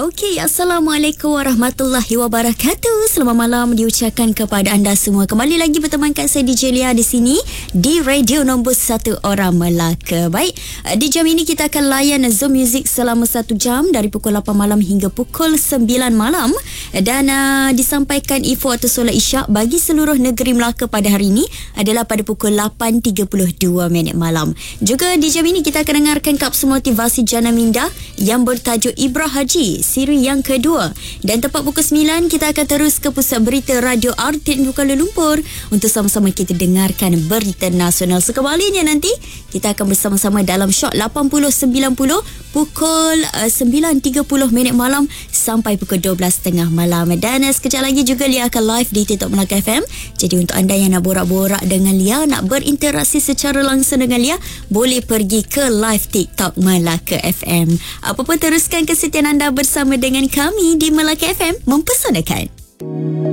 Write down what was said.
Okey, Assalamualaikum warahmatullahi wabarakatuh. Selamat malam diucapkan kepada anda semua. Kembali lagi bertemankan saya DJ Lia di sini di radio nombor 1 Orang Melaka. Baik, di jam ini kita akan layan Zoom Music selama 1 jam dari pukul 8 malam hingga pukul 9 malam dan disampaikan info atau solat Isyak bagi seluruh negeri Melaka pada hari ini adalah pada pukul 8.32 malam. Juga di jam ini kita akan dengarkan kapsul motivasi Jana Minda yang bertajuk Ibrah Haji siri yang kedua, dan tepat pukul 9 kita akan terus ke pusat berita Radio Artin Kuala Lumpur untuk sama-sama kita dengarkan berita nasional. Sekembalinya nanti kita akan bersama-sama dalam Shot 80-90 pukul 9.30 malam sampai pukul 12.30 malam. Dan sekejap lagi juga Lia akan live di TikTok Melaka FM. Jadi untuk anda yang nak borak-borak dengan Lia, nak berinteraksi secara langsung dengan Lia, boleh pergi ke live TikTok Melaka FM. Apa pun teruskan kesetiaan anda bersama dengan kami di Melaka FM Mempesonakan.